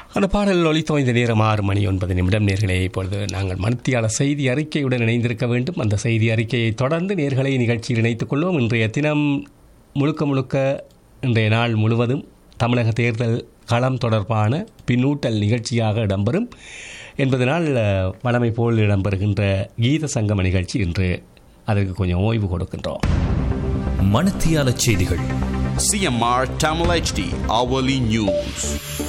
அந்த பாடல் ஒலித்தோம். இந்த நேரம் 6:09 நேர்களை இப்பொழுது நாங்கள் மணித்தியால செய்தி அறிக்கையுடன் இணைந்திருக்க வேண்டும். அந்த செய்தி அறிக்கையை தொடர்ந்து நேர்களை நிகழ்ச்சியில் இணைத்துக் கொள்வோம். இன்றைய தினம் முழுக்க இன்றைய நாள் முழுவதும் தமிழக தேர்தல் களம் தொடர்பான பின்னூட்டல் நிகழ்ச்சியாக இடம்பெறும் என்பதனால் வழமை போல் இடம்பெறுகின்ற கீத சங்கம நிகழ்ச்சி இன்று அதற்கு கொஞ்சம் ஓய்வு கொடுக்கின்றோம். மணித்தியால செய்திகள். CMR Tamil HD Hourly News.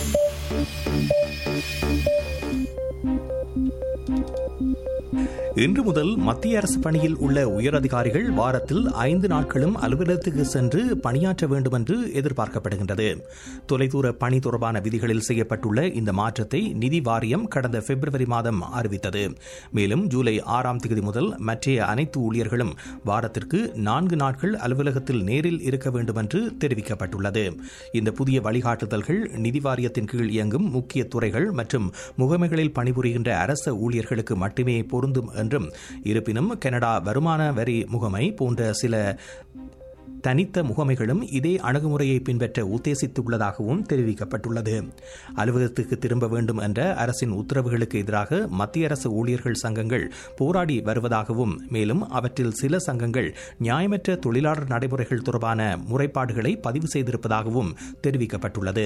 இன்று முதல் மத்திய அரசு பணியில் உள்ள உயரதிகாரிகள் வாரத்தில் 5 நாட்களும் அலுவலகத்துக்கு சென்று பணியாற்ற வேண்டும் என்று எதிர்பார்க்கப்படுகின்றது. தொலைதூர பணி தொடர்பான விதிகளில் செய்யப்பட்டுள்ள இந்த மாற்றத்தை நிதி வாரியம் கடந்த பிப்ரவரி மாதம் அறிவித்தது. மேலும் ஜூலை 6ஆம் தேதி முதல் மற்ற அனைத்து ஊழியர்களும் வாரத்திற்கு 4 நாட்கள் அலுவலகத்தில் நேரில் இருக்க வேண்டும் என்று தெரிவிக்கப்பட்டுள்ளது. இந்த புதிய வழிகாட்டுதல்கள் நிதி வாரியத்தின் கீழ் இயங்கும் முக்கிய துறைகள் மற்றும் முகமைகளில் பணிபுரிகின்ற அரச ஊழியர்களுக்கு மட்டுமே பொருந்தும் என்றும், இருப்பினும் கனடா வருமான வரி முகமை போன்ற சில தனித்த முகமைகளும் இதே அணுகுமுறையை பின்பற்ற உத்தேசித்துள்ளதாகவும் தெரிவிக்கப்பட்டுள்ளது. அலுவலகத்துக்கு திரும்ப வேண்டும் என்ற அரசின் உத்தரவுகளுக்கு எதிராக மத்திய அரசு ஊழியர்கள் சங்கங்கள் போராடி வருவதாகவும், மேலும் அவற்றில் சில சங்கங்கள் நியாயமற்ற தொழிலாளர் நடைமுறைகள் தொடர்பான முறைப்பாடுகளை பதிவு செய்திருப்பதாகவும் தெரிவிக்கப்பட்டுள்ளது.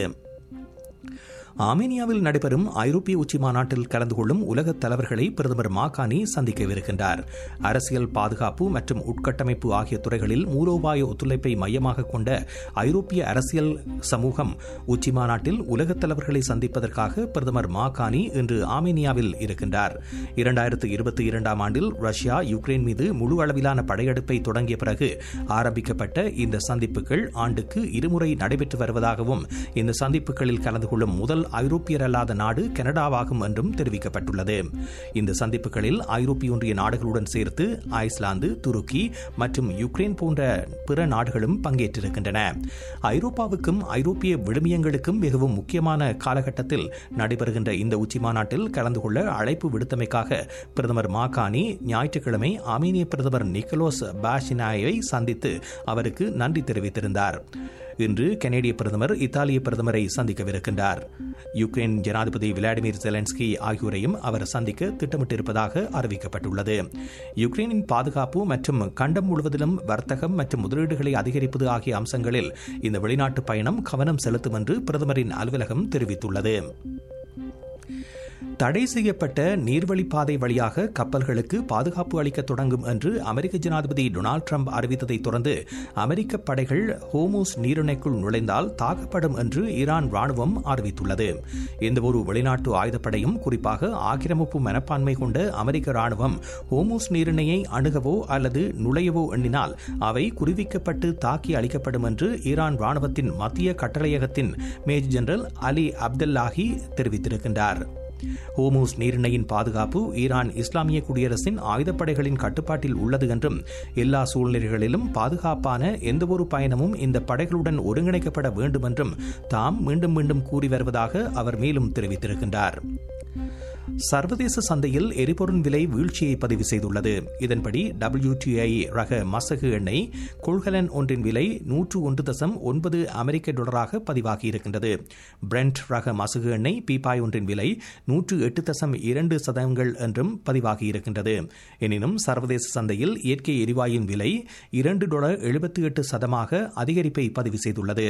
ஆர்மேனியாவில் நடைபெறும் ஐரோப்பிய உச்சி மாநாட்டில் கலந்து கொள்ளும் உலகத் தலைவர்களை பிரதமர் மாகாணி சந்திக்கவிருக்கின்றார். அரசியல், பாதுகாப்பு மற்றும் உட்கட்டமைப்பு ஆகிய துறைகளில் மூலோபாய ஒத்துழைப்பை மையமாக கொண்ட ஐரோப்பிய அரசியல் சமூகம் உச்சி மாநாட்டில் உலகத் தலைவர்களை சந்திப்பதற்காக பிரதமர் மாகாணி இன்று ஆர்மேனியாவில் இருக்கின்றார். 2022ஆம் ஆண்டில் ரஷ்யா யுக்ரைன் மீது முழு அளவிலான படையெடுப்பை தொடங்கிய பிறகு ஆரம்பிக்கப்பட்ட இந்த சந்திப்புகள் ஆண்டுக்கு 2 முறை நடைபெற்று வருவதாகவும், இந்த சந்திப்புகளில் கலந்து கொள்ளும் முதல் ஐரோப்பியர் அல்லாத நாடு கனடாவாகும் என்றும் தெரிவிக்கப்பட்டுள்ளது. இந்த சந்திப்புகளில் ஐரோப்பிய ஒன்றிய நாடுகளுடன் சேர்த்து ஐஸ்லாந்து, துருக்கி மற்றும் யுக்ரைன் போன்ற பிற நாடுகளும் பங்கேற்றிருக்கின்றன. ஐரோப்பாவுக்கும் ஐரோப்பிய விழுமியங்களுக்கும் மிகவும் முக்கியமான காலகட்டத்தில் நடைபெறுகின்ற இந்த உச்சி மாநாட்டில் கலந்து கொள்ள அழைப்பு விடுத்தமைக்காக பிரதமர் மாகாணி ஞாயிற்றுக்கிழமை ஆர்மேனிய பிரதமர் நிக்கோலஸ் பாஷினாயை சந்தித்து அவருக்கு நன்றி தெரிவித்திருந்தார். இன்று கனேடிய பிரதமர் இத்தாலிய பிரதமரை சந்திக்கவிருக்கின்றார். யுக்ரைன் ஜனாதிபதி விளாடிமிர் ஜெலன்ஸ்கி ஆகியோரையும் அவர் சந்திக்க திட்டமிட்டிருப்பதாக அறிவிக்கப்பட்டுள்ளது. யுக்ரைனின் பாதுகாப்பு மற்றும் கண்டம் முழுவதிலும் வர்த்தகம் மற்றும் முதலீடுகளை அதிகரிப்பது ஆகிய அம்சங்களில் இந்த வெளிநாட்டு பயணம் கவனம் செலுத்தும் என்று பிரதமரின் அலுவலகம் தெரிவித்துள்ளது. தடை செய்யப்பட்ட நீர்வழிப்பாதை வழியாக கப்பல்களுக்கு பாதுகாப்பு அளிக்க தொடங்கும் என்று அமெரிக்க ஜனாதிபதி டொனால்டு டிரம்ப் அறிவித்ததை தொடர்ந்து அமெரிக்க படைகள் ஹோர்முஸ் நீரிணைக்குள் நுழைந்தால் தாக்கப்படும் என்று ஈரான் ராணுவம் அறிவித்துள்ளது. எந்தவொரு வெளிநாட்டு ஆயுதப்படையும், குறிப்பாக ஆக்கிரமிப்பு மனப்பான்மை கொண்ட அமெரிக்க ராணுவம் ஹோர்முஸ் நீரிணையை அணுகவோ அல்லது நுழையவோ எண்ணினால் அவை குறிவிக்கப்பட்டு தாக்கி அளிக்கப்படும் என்று ஈரான் ராணுவத்தின் மத்திய கட்டளையகத்தின் மேஜர் ஜெனரல் அலி அப்துல்லாஹி தெரிவித்திருக்கின்றார். ஹோர்முஸ் நீரிணையின் பாதுகாப்பு ஈரான் இஸ்லாமிய குடியரசின் ஆயுதப்படைகளின் கட்டுப்பாட்டில் உள்ளது என்றும், எல்லா சூழ்நிலைகளிலும் பாதுகாப்பான எந்தவொரு பயணமும் இந்த படைகளுடன் ஒருங்கிணைக்கப்பட வேண்டும் என்றும் தாம் மீண்டும் மீண்டும் கூறி வருவதாக அவர் மேலும் தெரிவித்திருக்கின்றார். சர்வதேச சந்தையில் எரிபொருள் விலை வீழ்ச்சியை பதிவு செய்துள்ளது. இதன்படி WTI ரக மசகு எண்ணெய் கொள்கலன் ஒன்றின் விலை $101.9 அமெரிக்க பதிவாகியிருக்கின்றது. பிரெண்ட் ரக மசகு எண்ணெய் பீப்பாய் ஒன்றின் விலை $108.2 என்றும் பதிவாகியிருக்கின்றது. எனினும் சர்வதேச சந்தையில் இயற்கை எரிவாயுவின் விலை $2.78 அதிகரிப்பை பதிவு செய்துள்ளது.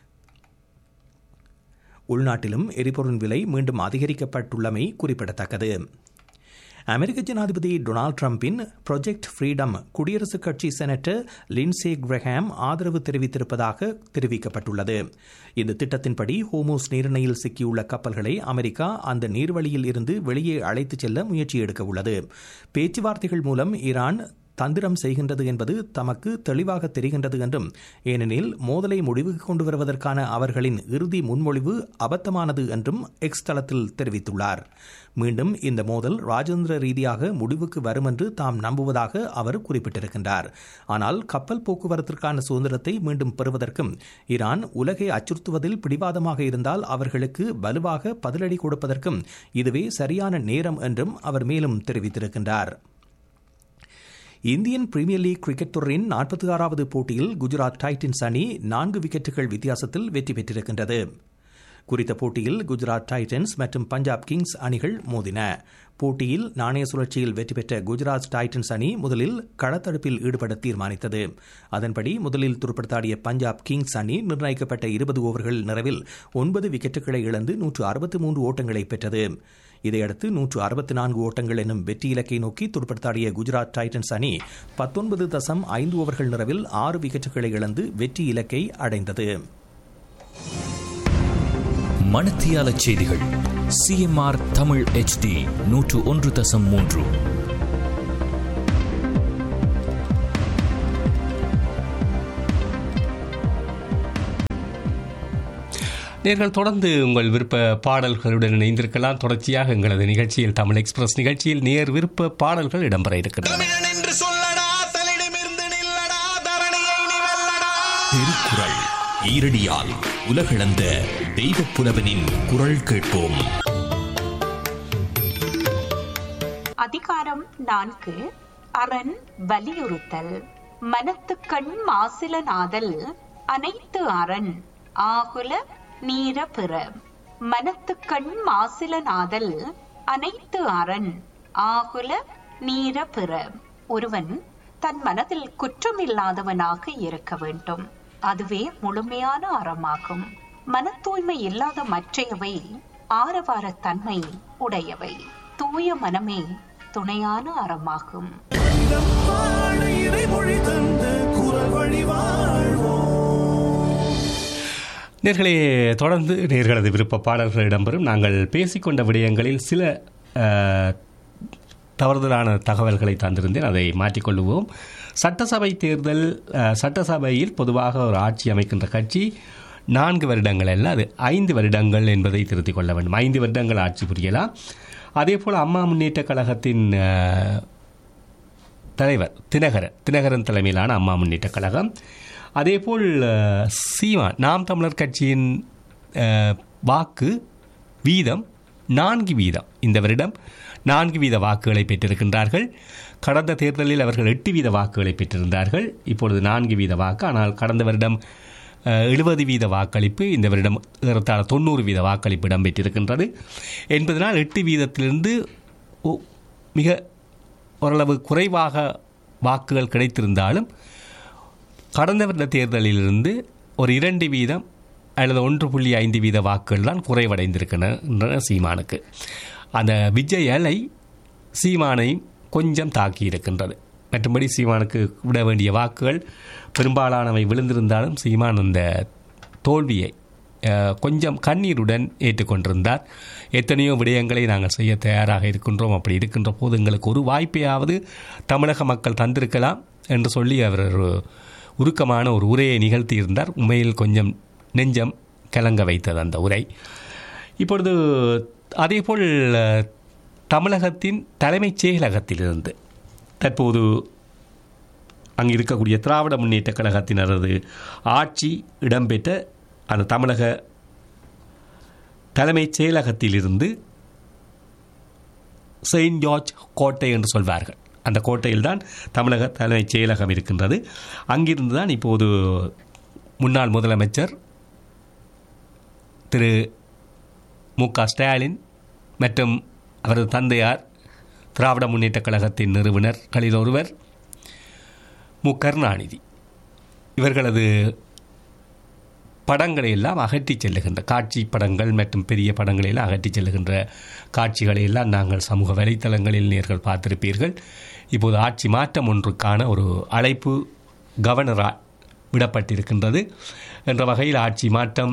உள்நாட்டிலும் எரிபொருள் விலை மீண்டும் அதிகரிக்கப்பட்டுள்ளமை குறிப்பிடத்தக்கது. அமெரிக்க ஜனாதிபதி டொனால்டு டிரம்பின் ப்ராஜெக்ட் ஃப்ரீடம் குடியரசுக் கட்சி செனட்டர் லின்சே கிரஹாம் ஆதரவு தெரிவித்திருப்பதாக தெரிவிக்கப்பட்டுள்ளது. இந்த திட்டத்தின்படி ஹோர்முஸ் நீரிணையில் சிக்கியுள்ள கப்பல்களை அமெரிக்கா அந்த நீர்வழியில் இருந்து வெளியே அழைத்துச் செல்ல முயற்சி எடுக்க உள்ளது. பேச்சுவார்த்தைகள் மூலம் ஈரான் தந்திரம் செய்கின்றது என்பது தமக்கு தெளிவாக தெரிகின்றது என்றும், ஏனெனில் மோதலை முடிவுக்கு கொண்டு வருவதற்கான அவர்களின் இறுதி முன்மொழிவு அபத்தமானது என்றும் எக்ஸ் தளத்தில் தெரிவித்துள்ளார். மீண்டும் இந்த மோதல் ராஜதந்திர ரீதியாக முடிவுக்கு வரும் என்று தாம் நம்புவதாக அவர் குறிப்பிட்டிருக்கின்றார். ஆனால் கப்பல் போக்குவரத்திற்கான சுதந்திரத்தை மீண்டும் பெறுவதற்கும் ஈரான் உலகை அச்சுறுத்துவதில் பிடிவாதமாக இருந்தால் அவர்களுக்கு வலுவாக பதிலடி கொடுப்பதற்கும் இதுவே சரியான நேரம் என்றும் அவர் மேலும் தெரிவித்திருக்கின்றார். இந்தியன் பிரீமியர் லீக் கிரிக்கெட் தொடரின் 46வது போட்டியில் குஜராத் டைட்டன்ஸ் அணி 4 விக்கெட்டுகள் வித்தியாசத்தில் வெற்றி பெற்றிருக்கின்றது. குறித்த போட்டியில் குஜராத் டைட்டன்ஸ் மற்றும் பஞ்சாப் கிங்ஸ் அணிகள் மோதின. போட்டியில் நாணய சுழற்சியில் வெற்றி பெற்ற குஜராத் டைட்டன்ஸ் அணி முதலில் களத்தடுப்பில் ஈடுபட தீர்மானித்தது. அதன்படி முதலில் துடுப்படுத்தாடிய பஞ்சாப் கிங்ஸ் அணி நிர்ணயிக்கப்பட்ட 20 ஓவர்கள் நிறைவில் 9 விக்கெட்டுகளை இழந்து 163 ஓட்டங்களை பெற்றது. இதையடுத்து 164 ஓட்டங்கள் என்னும் வெற்றி இலக்கை நோக்கி துடுப்படுத்தாடிய குஜராத் டைட்டன்ஸ் அணி 19.5 ஓவர்கள் நிறைவில் 6 விக்கெட்டுகளை இழந்து வெற்றி இலக்கை அடைந்தது. மணத்தியால செய்திகள் CMR தமிழ் HD 101.3. நேர்கள் தொடர்ந்து உங்கள் விருப்ப பாடல்களுடன் இணைந்திருக்கலாம். தொடர்ச்சியாக எங்களது நிகழ்ச்சியில் தமிழ் எக்ஸ்பிரஸ் நிகழ்ச்சியில் நேர் விருப்ப பாடல்கள் இடம்பெற இருக்கின்றன. திருக்குறள் ஈரடியால் உலகளந்த தெய்வ புலவனின் குரல் கேட்போம். அதிகாரம் 4. அரண் வலியுறுத்தல். மனத்துக்கண் மாசில நாதல் அனைத்து அரண் ஆகுல நீர பிற. மனத்துக்கண் மாசில நாதல் அனைத்து அரண் ஆகுல நீர பிற. ஒருவன் தன் மனதில் குற்றமில்லாதவனாக இருக்க வேண்டும். அதுவே முழுமையான அறமாகும். மன தூய்மை இல்லாத மற்றையவை ஆரவாரத்தன்மை உடையவை. தூய மனமே துணையான அறமாகும். நேர்களே, தொடர்ந்து நேர்களது விருப்ப பாடல்கள் இடம்பெறும். நாங்கள் பேசிக்கொண்ட விடயங்களில் சில தவறுதலான தகவல்களை தந்திருந்தேன், அதை மாற்றிக்கொள்ளுவோம். சட்டசபை தேர்தல், சட்டசபையில் பொதுவாக ஒரு ஆட்சி அமைக்கின்ற கட்சி 4 வருடங்கள் அல்ல, அது 5 வருடங்கள் என்பதை திருத்திக் கொள்ள வேண்டும். 5 வருடங்கள் ஆட்சி புரியலாம். அதேபோல் அம்மா முன்னேற்ற கழகத்தின் தலைவர் தினகரன் தலைமையிலான அம்மா முன்னேற்ற கழகம், அதேபோல் சீமான் நாம் தமிழர் கட்சியின் வாக்கு வீதம் 4 வீதம். இந்த வருடம் 4 வீத வாக்குகளை பெற்றிருக்கின்றார்கள். கடந்த தேர்தலில் அவர்கள் 8 வீத வாக்குகளை பெற்றிருந்தார்கள். இப்பொழுது 4 வீத வாக்கு. ஆனால் கடந்த வருடம் 70 வீத வாக்களிப்பு, இந்த வருடம் ஏறத்தாழ 90 வீத வாக்களிப்பு இடம்பெற்றிருக்கின்றது என்பதனால் 8 வீதத்திலிருந்து மிக ஓரளவு குறைவாக வாக்குகள் கிடைத்திருந்தாலும் கடந்த வருட தேர்தலிலிருந்து ஒரு 2 வீதம் அல்லது 1.5 வீத வாக்குகள் தான் குறைவடைந்திருக்கின்றன சீமானுக்கு. அந்த விஜய் அலை சீமானையும் கொஞ்சம் தாக்கி இருக்கின்றது. மற்றபடி சீமானுக்கு விட வேண்டிய வாக்குகள் பெரும்பாலானவை விழுந்திருந்தாலும் சீமான் அந்த தோல்வியை கொஞ்சம் கண்ணீருடன் ஏற்றுக்கொண்டிருந்தார். எத்தனையோ விடயங்களை நாங்கள் செய்ய தயாராக இருக்கின்றோம், அப்படி இருக்கின்ற போது எங்களுக்கு ஒரு வாய்ப்பையாவது தமிழக மக்கள் தந்திருக்கலாம் என்று சொல்லி அவர் ஒரு உருக்கமான ஒரு உரையை நிகழ்த்தியிருந்தார். உண்மையில் கொஞ்சம் நெஞ்சம் கலங்க வைத்தது அந்த உரை. இப்பொழுது அதேபோல் தமிழகத்தின் தலைமைச் செயலகத்திலிருந்து தற்போது அங்கு இருக்கக்கூடிய திராவிட முன்னேற்ற கழகத்தினரது ஆட்சி இடம்பெற்ற அந்த தமிழக தலைமைச் செயலகத்திலிருந்து செயின்ட் ஜார்ஜ் கோட்டை என்று சொல்வார்கள், அந்த கோட்டையில்தான் தமிழக தலைமைச் செயலகம் இருக்கின்றது. அங்கிருந்து தான் இப்போது முன்னாள் முதலமைச்சர் திரு மு.க. ஸ்டாலின் மற்றும் அவரது தந்தையார் திராவிட முன்னேற்ற கழகத்தின் நிறுவனர்களில் ஒருவர் மு. கருணாநிதி, இவர்களது படங்களை எல்லாம் அகற்றி செல்லுகின்ற காட்சி படங்கள் மற்றும் பெரிய படங்களை எல்லாம் அகற்றி செல்லுகின்ற காட்சிகளை எல்லாம் நாங்கள் சமூக வலைத்தளங்களில் நேர்கள் பார்த்திருப்பீர்கள். இப்போது ஆட்சி மாற்றம் ஒன்றுக்கான ஒரு அழைப்பு கவர்னரால் விடப்பட்டிருக்கின்றது. என்ற வகையில் ஆட்சி மாற்றம்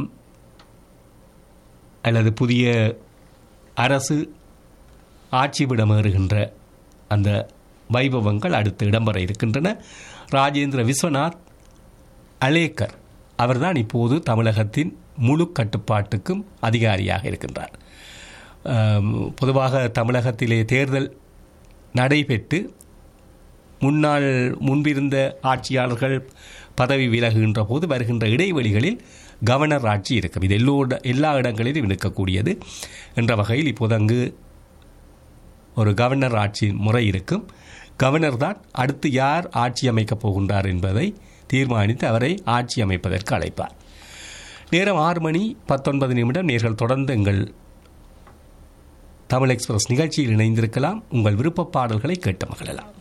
அல்லது புதிய அரசு ஆட்சிவிடமேறுகின்ற அந்த வைபவங்கள் அடுத்து இடம்பெற இருக்கின்றன. ராஜேந்திர விஸ்வநாத் அலேக்கர் அவர்தான் இப்போது தமிழகத்தின் முழு கட்டுப்பாட்டுக்கும் அதிகாரியாக இருக்கின்றார். பொதுவாக தமிழகத்திலே தேர்தல் நடைபெற்று முன்பிருந்த ஆட்சியாளர்கள் பதவி விலகுகின்ற போது வருகின்ற இடைவெளிகளில் கவர்னர் ஆட்சி இருக்கும். இது எல்லா இடங்களிலும் இருக்கக்கூடியது. என்ற வகையில் இப்போது அங்கு ஒரு கவர்னர் ஆட்சி முறை இருக்கும். கவர்னர் தான் அடுத்து யார் ஆட்சி அமைக்கப் போகின்றார் என்பதை தீர்மானித்து அவரை ஆட்சி அமைப்பதற்கு அழைப்பார். நேரம் 6:19 நேர்கள் தொடர்ந்து எங்கள் தமிழ் எக்ஸ்பிரஸ் நிகழ்ச்சியில் இணைந்திருக்கலாம். உங்கள் விருப்ப பாடல்களை கேட்டு மகிழலாம்.